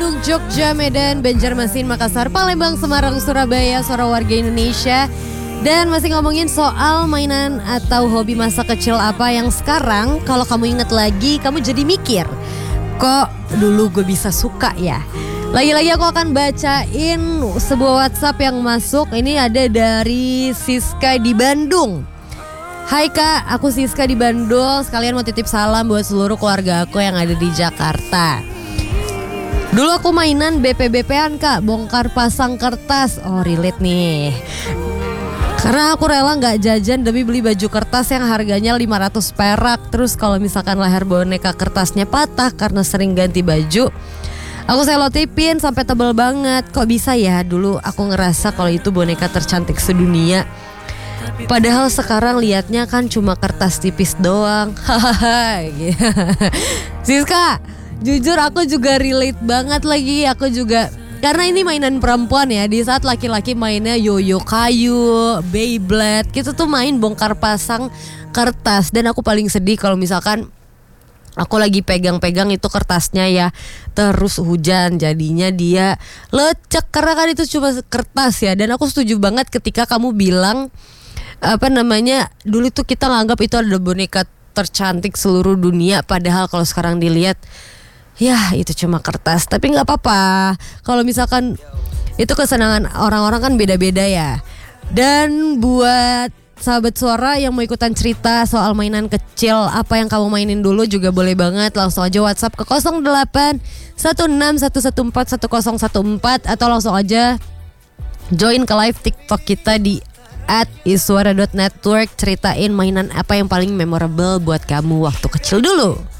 Bandung, Jogja, Medan, Banjarmasin, Makassar, Palembang, Semarang, Surabaya, suara warga Indonesia. Dan masih ngomongin soal mainan atau hobi masa kecil apa yang sekarang kalau kamu inget lagi kamu jadi mikir, kok dulu gue bisa suka ya. Lagi-lagi aku akan bacain sebuah WhatsApp yang masuk. Ini ada dari Siska di Bandung. Hai Kak, aku Siska di Bandung. Sekalian mau titip salam buat seluruh keluarga aku yang ada di Jakarta. Dulu aku mainan BP-BP-an Kak, bongkar pasang kertas. Oh relate nih. Karena aku rela gak jajan demi beli baju kertas yang harganya 500 perak. Terus kalau misalkan leher boneka kertasnya patah karena sering ganti baju, aku selotipin sampai tebel banget. Kok bisa ya, dulu aku ngerasa kalau itu boneka tercantik sedunia. Padahal sekarang liatnya kan cuma kertas tipis doang. Hahaha. Siska, jujur aku juga relate banget lagi. Aku juga, karena ini mainan perempuan ya. Di saat laki-laki mainnya yoyo kayu, Beyblade, kita tuh main bongkar pasang kertas. Dan aku paling sedih kalau misalkan aku lagi pegang-pegang itu kertasnya ya, terus hujan, jadinya dia lecek karena kan itu cuma kertas ya. Dan aku setuju banget ketika kamu bilang dulu tuh kita nganggap itu ada boneka tercantik seluruh dunia, padahal kalau sekarang dilihat ya itu cuma kertas. Tapi nggak apa-apa kalau misalkan itu kesenangan orang-orang kan beda-beda ya. Dan buat sahabat suara yang mau ikutan cerita soal mainan kecil apa yang kamu mainin dulu juga boleh banget, langsung aja WhatsApp ke 08161141141014 atau langsung aja join ke live TikTok kita di @iswara.network. Ceritain mainan apa yang paling memorable buat kamu waktu kecil dulu.